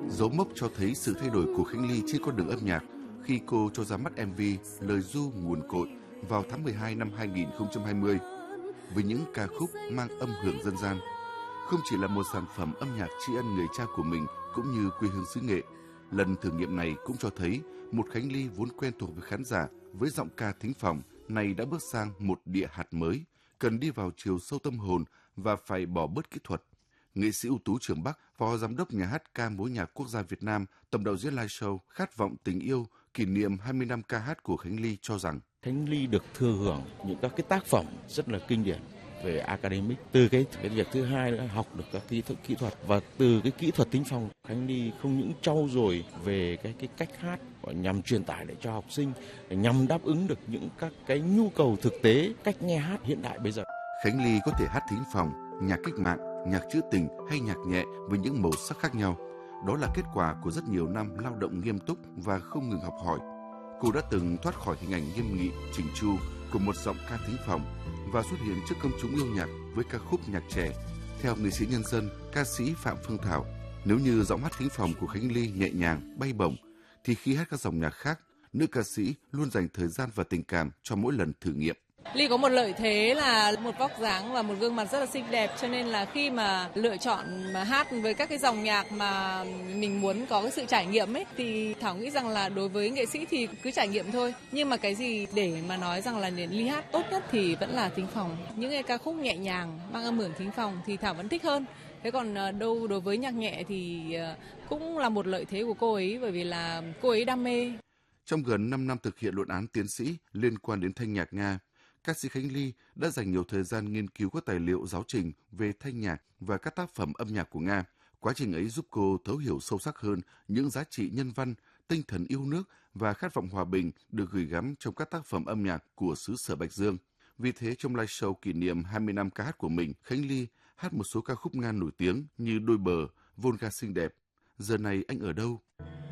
Dấu mốc cho thấy sự thay đổi của Khánh Ly trên con đường âm nhạc khi cô cho ra mắt MV Lời ru nguồn cội vào tháng 12 năm 2020 với những ca khúc mang âm hưởng dân gian. Không chỉ là một sản phẩm âm nhạc tri ân người cha của mình cũng như quê hương xứ Nghệ, lần thử nghiệm này cũng cho thấy một Khánh Ly vốn quen thuộc với khán giả với giọng ca thính phòng này đã bước sang một địa hạt mới, cần đi vào chiều sâu tâm hồn và phải bỏ bớt kỹ thuật. Nghệ sĩ ưu tú Trường Bắc, phó giám đốc nhà hát ca mối nhạc quốc gia Việt Nam, tổng đạo diễn live show Khát vọng tình yêu kỷ niệm 20 năm ca hát của Khánh Ly cho rằng Khánh Ly được thừa hưởng những các cái tác phẩm rất là kinh điển về academic. Từ cái việc thứ hai là học được các kỹ thuật và từ cái kỹ thuật thính phòng, Khánh Ly không những trau dồi về cái cách hát nhằm truyền tải để cho học sinh, nhằm đáp ứng được những các cái nhu cầu thực tế cách nghe hát hiện đại bây giờ. Khánh Ly có thể hát thính phòng, nhạc cách mạng, nhạc trữ tình hay nhạc nhẹ với những màu sắc khác nhau. Đó là kết quả của rất nhiều năm lao động nghiêm túc và không ngừng học hỏi. Cô đã từng thoát khỏi hình ảnh nghiêm nghị, chỉnh chu của một giọng ca thính phòng và xuất hiện trước công chúng yêu nhạc với ca khúc nhạc trẻ. Theo nghệ sĩ nhân dân, ca sĩ Phạm Phương Thảo, nếu như giọng hát thính phòng của Khánh Ly nhẹ nhàng, bay bổng, thì khi hát các dòng nhạc khác, nữ ca sĩ luôn dành thời gian và tình cảm cho mỗi lần thử nghiệm. Ly có một lợi thế là một vóc dáng và một gương mặt rất là xinh đẹp, cho nên là khi mà lựa chọn mà hát với các cái dòng nhạc mà mình muốn có cái sự trải nghiệm ấy, thì Thảo nghĩ rằng là đối với nghệ sĩ thì cứ trải nghiệm thôi. Nhưng mà cái gì để mà nói rằng là Ly hát tốt nhất thì vẫn là thính phòng. Những cái ca khúc nhẹ nhàng mang âm hưởng thính phòng thì Thảo vẫn thích hơn. Thế còn đối với nhạc nhẹ thì cũng là một lợi thế của cô ấy, bởi vì là cô ấy đam mê. Trong gần 5 năm thực hiện luận án tiến sĩ liên quan đến thanh nhạc Nga, ca sĩ Khánh Ly đã dành nhiều thời gian nghiên cứu các tài liệu giáo trình về thanh nhạc và các tác phẩm âm nhạc của Nga. Quá trình ấy giúp cô thấu hiểu sâu sắc hơn những giá trị nhân văn, tinh thần yêu nước và khát vọng hòa bình được gửi gắm trong các tác phẩm âm nhạc của xứ sở Bạch Dương. Vì thế, trong live show kỷ niệm 20 năm ca hát của mình, Khánh Ly hát một số ca khúc Nga nổi tiếng như Đôi bờ, Volga xinh đẹp, Giờ này anh ở đâu.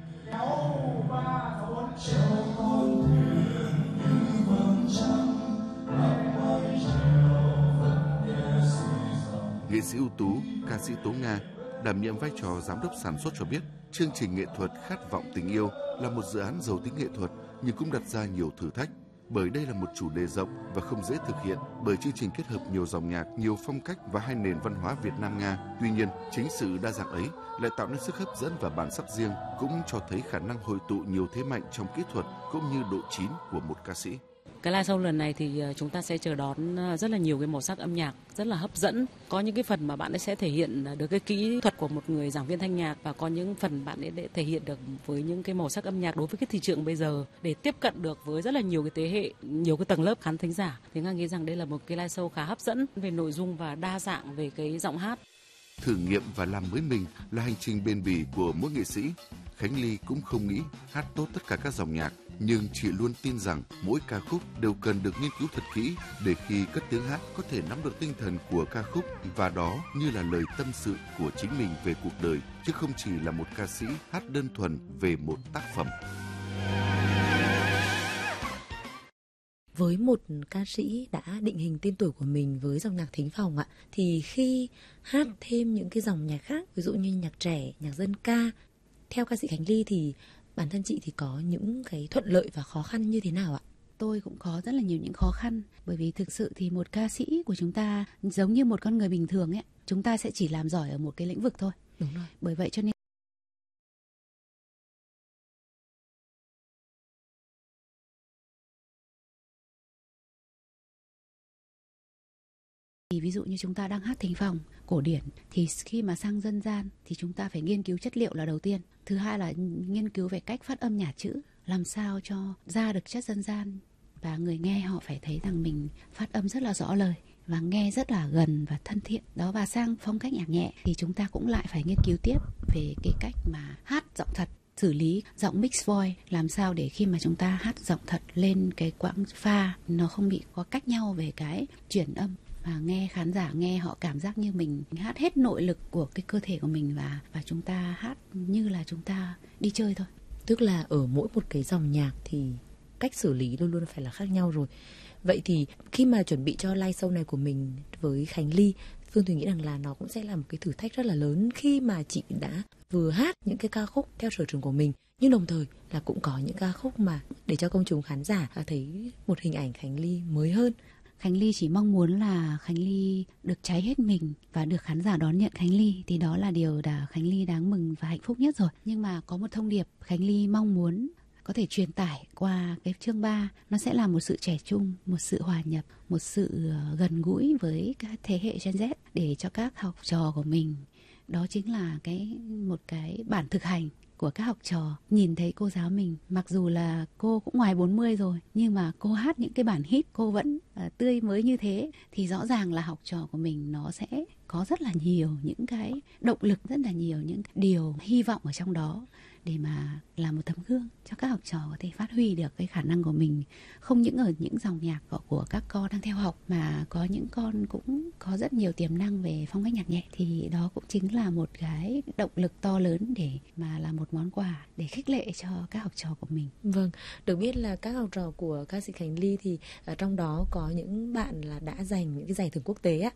Nghệ sĩ ưu tú, ca sĩ Tố Nga, đảm nhiệm vai trò giám đốc sản xuất cho biết, chương trình nghệ thuật Khát vọng tình yêu là một dự án giàu tính nghệ thuật nhưng cũng đặt ra nhiều thử thách. Bởi đây là một chủ đề rộng và không dễ thực hiện, bởi chương trình kết hợp nhiều dòng nhạc, nhiều phong cách và hai nền văn hóa Việt Nam Nga. Tuy nhiên, chính sự đa dạng ấy lại tạo nên sức hấp dẫn và bản sắc riêng, cũng cho thấy khả năng hội tụ nhiều thế mạnh trong kỹ thuật cũng như độ chín của một ca sĩ. Cái live show lần này thì chúng ta sẽ chờ đón rất là nhiều cái màu sắc âm nhạc rất là hấp dẫn. Có những cái phần mà bạn ấy sẽ thể hiện được cái kỹ thuật của một người giảng viên thanh nhạc, và có những phần bạn ấy để thể hiện được với những cái màu sắc âm nhạc đối với cái thị trường bây giờ, để tiếp cận được với rất là nhiều cái thế hệ, nhiều cái tầng lớp khán thính giả. Thì Nga nghĩ rằng đây là một cái live show khá hấp dẫn về nội dung và đa dạng về cái giọng hát. Thử nghiệm và làm mới mình là hành trình bền bỉ của mỗi nghệ sĩ. Khánh Ly cũng không nghĩ hát tốt tất cả các dòng nhạc, nhưng chị luôn tin rằng mỗi ca khúc đều cần được nghiên cứu thật kỹ để khi cất tiếng hát có thể nắm được tinh thần của ca khúc, và đó như là lời tâm sự của chính mình về cuộc đời, chứ không chỉ là một ca sĩ hát đơn thuần về một tác phẩm. Với một ca sĩ đã định hình tên tuổi của mình với dòng nhạc thính phòng ạ, thì khi hát thêm những cái dòng nhạc khác, ví dụ như nhạc trẻ, nhạc dân ca, theo ca sĩ Khánh Ly thì bản thân chị thì có những cái thuận lợi và khó khăn như thế nào ạ? Tôi cũng có rất là nhiều những khó khăn, bởi vì thực sự thì một ca sĩ của chúng ta giống như một con người bình thường ấy, chúng ta sẽ chỉ làm giỏi ở một cái lĩnh vực thôi. Đúng rồi. Bởi vậy cho nên ví dụ như chúng ta đang hát thính phòng, cổ điển, thì khi mà sang dân gian thì chúng ta phải nghiên cứu chất liệu là đầu tiên. Thứ hai là nghiên cứu về cách phát âm nhả chữ, làm sao cho ra được chất dân gian và người nghe họ phải thấy rằng mình phát âm rất là rõ lời và nghe rất là gần và thân thiện. Đó, và sang phong cách nhạc nhẹ thì chúng ta cũng lại phải nghiên cứu tiếp về cái cách mà hát giọng thật, xử lý giọng mix voice, làm sao để khi mà chúng ta hát giọng thật lên cái quãng pha nó không bị có cách nhau về cái chuyển âm, và nghe khán giả nghe họ cảm giác như mình hát hết nội lực của cái cơ thể của mình, và chúng ta hát như là chúng ta đi chơi thôi. Tức là ở mỗi một cái dòng nhạc thì cách xử lý luôn luôn phải là khác nhau rồi. Vậy thì khi mà chuẩn bị cho live show này của mình với Khánh Ly Phương Thùy nghĩ rằng là nó cũng sẽ là một cái thử thách rất là lớn khi mà chị đã vừa hát những cái ca khúc theo sở trường của mình, nhưng đồng thời là cũng có những ca khúc mà để cho công chúng khán giả thấy một hình ảnh Khánh Ly mới hơn. Khánh Ly chỉ mong muốn là Khánh Ly được cháy hết mình và được khán giả đón nhận Khánh Ly, thì đó là điều Khánh Ly đáng mừng và hạnh phúc nhất rồi. Nhưng mà có một thông điệp Khánh Ly mong muốn có thể truyền tải qua cái chương 3, nó sẽ là một sự trẻ trung, một sự hòa nhập, một sự gần gũi với các thế hệ Gen Z để cho các học trò của mình. Đó chính là một cái bản thực hành của các học trò. Nhìn thấy cô giáo mình, mặc dù là cô cũng ngoài 40 rồi, nhưng mà cô hát những cái bản hit cô vẫn tươi mới như thế, thì rõ ràng là học trò của mình nó sẽ có rất là nhiều những cái động lực, rất là nhiều những điều hy vọng ở trong đó để mà làm một tấm gương cho các học trò có thể phát huy được cái khả năng của mình, không những ở những dòng nhạc của các con đang theo học, mà có những con cũng có rất nhiều tiềm năng về phong cách nhạc nhẹ. Thì đó cũng chính là một cái động lực to lớn để mà là một món quà để khích lệ cho các học trò của mình. Vâng, được biết là các học trò của ca sĩ Khánh Ly thì trong đó có những bạn là đã giành những cái giải thưởng quốc tế á.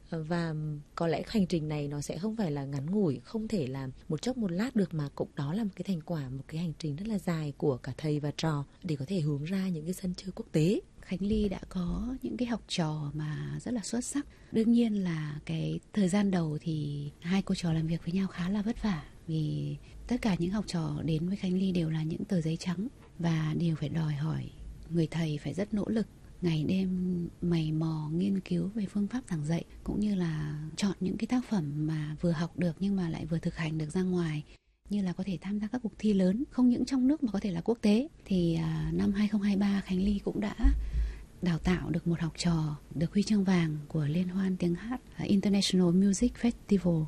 Và có lẽ hành trình này nó sẽ không phải là ngắn ngủi, không thể là một chốc một lát được, mà cũng đó là một cái thành quả, một cái hành trình rất là dài của cả thầy và trò để có thể hướng ra những cái sân chơi quốc tế. Khánh Ly đã có những cái học trò mà rất là xuất sắc. Đương nhiên là cái thời gian đầu thì hai cô trò làm việc với nhau khá là vất vả, vì tất cả những học trò đến với Khánh Ly đều là những tờ giấy trắng và đều phải đòi hỏi người thầy phải rất nỗ lực, ngày đêm mày mò nghiên cứu về phương pháp giảng dạy, cũng như là chọn những cái tác phẩm mà vừa học được nhưng mà lại vừa thực hành được ra ngoài, như là có thể tham gia các cuộc thi lớn, không những trong nước mà có thể là quốc tế. Thì năm 2023 Khánh Ly cũng đã đào tạo được một học trò được huy chương vàng của Liên hoan tiếng hát International Music Festival.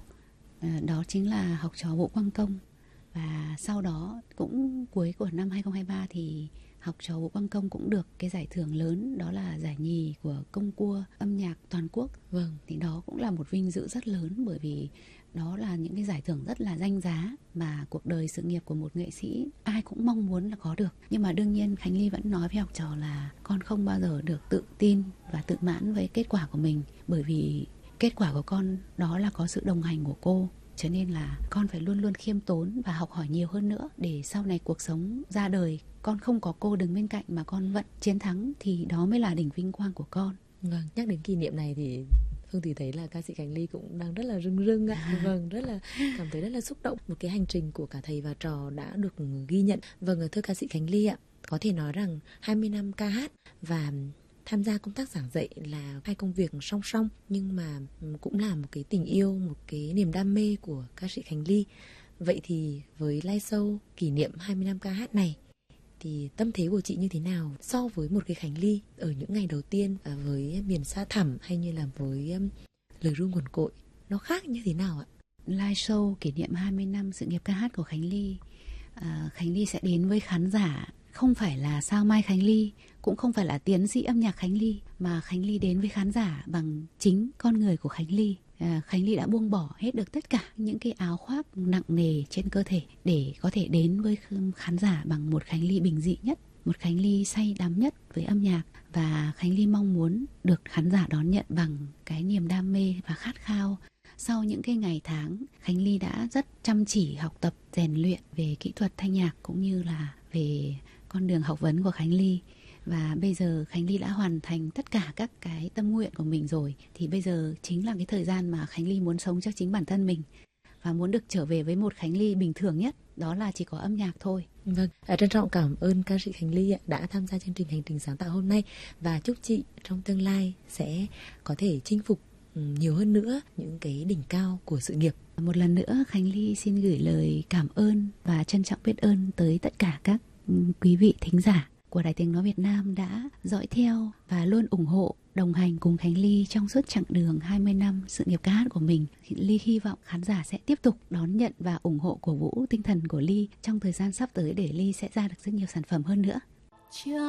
Đó chính là học trò Vũ Quang Công. Và sau đó cũng cuối của năm 2023 thì học trò Vũ Quang Công cũng được cái giải thưởng lớn, đó là giải nhì của công cua âm nhạc toàn quốc. Vâng, thì đó cũng là một vinh dự rất lớn, bởi vì đó là những cái giải thưởng rất là danh giá mà cuộc đời sự nghiệp của một nghệ sĩ ai cũng mong muốn là có được. Nhưng mà đương nhiên Khánh Ly vẫn nói với học trò là con không bao giờ được tự tin và tự mãn với kết quả của mình, bởi vì kết quả của con đó là có sự đồng hành của cô. Cho nên là con phải luôn luôn khiêm tốn và học hỏi nhiều hơn nữa, để sau này cuộc sống ra đời con không có cô đứng bên cạnh mà con vẫn chiến thắng, thì đó mới là đỉnh vinh quang của con. Vâng, nhắc đến kỷ niệm này thì Phương thì thấy là ca sĩ Khánh Ly cũng đang rất là rưng rưng ạ. Vâng, rất là cảm thấy rất là xúc động. Một cái hành trình của cả thầy và trò đã được ghi nhận. Vâng, thưa ca sĩ Khánh Ly ạ, có thể nói rằng 20 năm ca hát và tham gia công tác giảng dạy là hai công việc song song, nhưng mà cũng là một cái tình yêu, một cái niềm đam mê của ca sĩ Khánh Ly. Vậy thì với live show kỷ niệm 20 năm ca hát này thì tâm thế của chị như thế nào so với một cái Khánh Ly ở những ngày đầu tiên với miền xa thẳm, hay như là với lời ru nguồn cội, nó khác như thế nào ạ? Live show kỷ niệm 20 năm sự nghiệp ca hát của Khánh Ly, Khánh Ly sẽ đến với khán giả không phải là sao mai Khánh Ly, cũng không phải là tiến sĩ âm nhạc Khánh Ly, mà Khánh Ly đến với khán giả bằng chính con người của Khánh Ly. Khánh Ly đã buông bỏ hết được tất cả những cái áo khoác nặng nề trên cơ thể để có thể đến với khán giả bằng một Khánh Ly bình dị nhất, một Khánh Ly say đắm nhất với âm nhạc. Và Khánh Ly mong muốn được khán giả đón nhận bằng cái niềm đam mê và khát khao. Sau những cái ngày tháng, Khánh Ly đã rất chăm chỉ học tập, rèn luyện về kỹ thuật thanh nhạc cũng như là về con đường học vấn của Khánh Ly. Và bây giờ Khánh Ly đã hoàn thành tất cả các cái tâm nguyện của mình rồi, thì bây giờ chính là cái thời gian mà Khánh Ly muốn sống cho chính bản thân mình và muốn được trở về với một Khánh Ly bình thường nhất, đó là chỉ có âm nhạc thôi. Vâng, trân trọng cảm ơn ca sĩ Khánh Ly đã tham gia chương trình Hành trình sáng tạo hôm nay, và chúc chị trong tương lai sẽ có thể chinh phục nhiều hơn nữa những cái đỉnh cao của sự nghiệp. Một lần nữa Khánh Ly xin gửi lời cảm ơn và trân trọng biết ơn tới tất cả các quý vị thính giả của Đài Tiếng Nói Việt Nam đã dõi theo và luôn ủng hộ, đồng hành cùng Khánh Ly trong suốt chặng đường 20 năm sự nghiệp ca hát của mình. Ly hy vọng khán giả sẽ tiếp tục đón nhận và ủng hộ cổ vũ tinh thần của Ly trong thời gian sắp tới, để Ly sẽ ra được rất nhiều sản phẩm hơn nữa.